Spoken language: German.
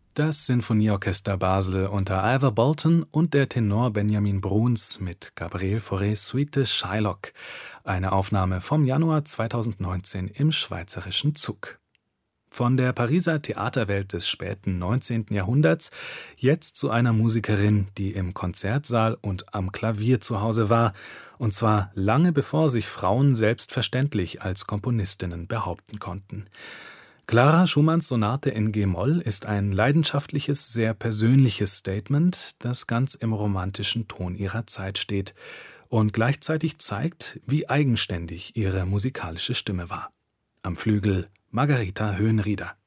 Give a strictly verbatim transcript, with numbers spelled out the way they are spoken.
Das Sinfonieorchester Basel unter Ivor Bolton und der Tenor Benjamin Bruns mit Gabriel Faurés Suite Shylock, eine Aufnahme vom Januar zweitausendneunzehn im Schweizerischen Zug. Von der Pariser Theaterwelt des späten neunzehnten Jahrhunderts jetzt zu einer Musikerin, die im Konzertsaal und am Klavier zu Hause war, und zwar lange bevor sich Frauen selbstverständlich als Komponistinnen behaupten konnten. Clara Schumanns Sonate in G-Moll ist ein leidenschaftliches, sehr persönliches Statement, das ganz im romantischen Ton ihrer Zeit steht und gleichzeitig zeigt, wie eigenständig ihre musikalische Stimme war. Am Flügel Margarita Höhenrieder.